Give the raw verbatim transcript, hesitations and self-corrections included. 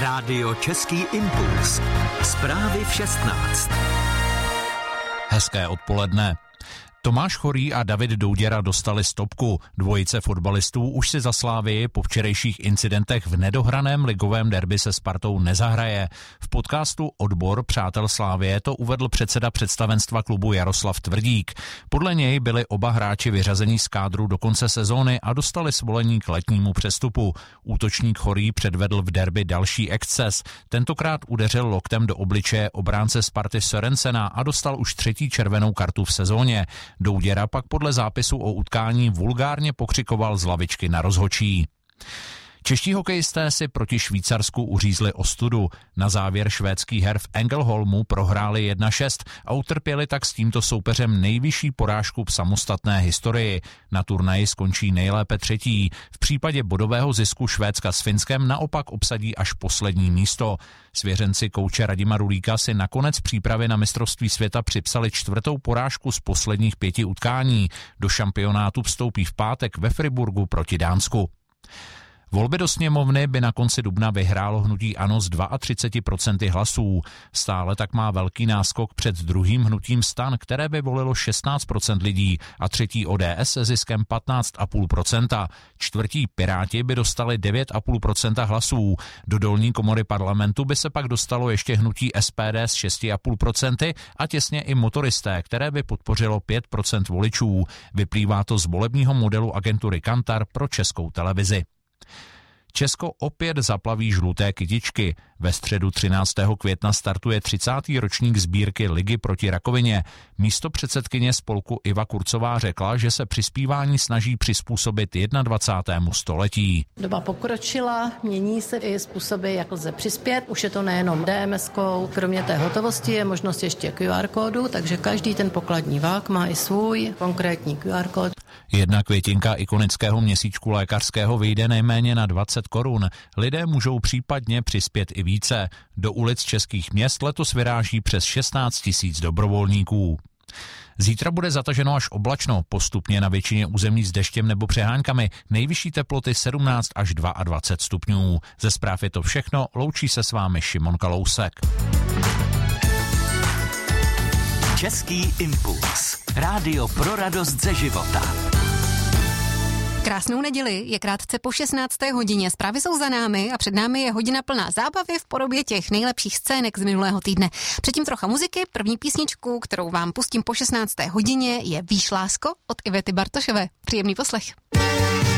Rádio Český impuls. Zprávy v šestnáct. Hezké odpoledne. Tomáš Chorý a David Douděra dostali stopku. Dvojice fotbalistů už si za Slávii po včerejších incidentech v nedohraném ligovém derby se Spartou nezahraje. V podcastu Odbor přátel Slávie to uvedl předseda představenstva klubu Jaroslav Tvrdík. Podle něj byli oba hráči vyřazení z kádru do konce sezóny a dostali svolení k letnímu přestupu. Útočník Chorý předvedl v derby další exces. Tentokrát udeřil loktem do obličeje obránce Sparty Sørensena a dostal už třetí červenou kartu v sezóně. Douděra pak podle zápisu o utkání vulgárně pokřikoval z lavičky na rozhodčí. Čeští hokejisté si proti Švýcarsku uřízli ostudu. Na závěr švédských her v Ängelholmu prohráli jedna šest a utrpěli tak s tímto soupeřem nejvyšší porážku v samostatné historii. Na turnaji skončí nejlépe třetí. V případě bodového zisku Švédska s Finskem naopak obsadí až poslední místo. Svěřenci kouče Radima Rulíka si nakonec přípravy na mistrovství světa připsali čtvrtou porážku z posledních pěti utkání. Do šampionátu vstoupí v pátek ve Friburgu proti Dánsku. Volby do sněmovny by na konci dubna vyhrálo hnutí ANO s třicet dva procent hlasů. Stále tak má velký náskok před druhým hnutím STAN, které by volilo šestnáct procent lidí a třetí O D S se ziskem patnáct celá pět procenta. Čtvrtí Piráti by dostali devět celá pět procenta hlasů. Do dolní komory parlamentu by se pak dostalo ještě hnutí S P D s šest celá pět procenta a těsně i motoristé, které by podpořilo pět procent voličů. Vyplývá to z volebního modelu agentury Kantar pro Českou televizi. Česko opět zaplaví žluté kytičky. Ve středu třináctého května startuje třicátý ročník sbírky Ligy proti rakovině. Místopředsedkyně spolku Iva Kurcová řekla, že se přispívání snaží přizpůsobit dvacátému prvnímu století. Doba pokročila, mění se i způsoby, jak lze přispět. Už je to nejenom D M eskou, kromě té hotovosti je možnost ještě Q R kódu, takže každý ten pokladní vák má i svůj konkrétní Q R kód. Jedna květinka ikonického měsíčku lékařského vyjde nejméně na dvacet korun. Lidé můžou případně přispět i více. Do ulic českých měst letos vyráží přes šestnáct tisíc dobrovolníků. Zítra bude zataženo až oblačno, postupně na většině území s deštěm nebo přeháňkami. Nejvyšší teploty sedmnáct až dvacet dva stupňů. Ze zpráv je to všechno, loučí se s vámi Šimon Kalousek. Český impuls. Rádio pro radost ze života. Krásnou neděli, je krátce po šestnácté hodině, zprávy jsou za námi a před námi je hodina plná zábavy v podobě těch nejlepších scének z minulého týdne. Předtím trocha muziky, první písničku, kterou vám pustím po šestnácté hodině, je Víš, lásko od Ivety Bartošové. Příjemný poslech.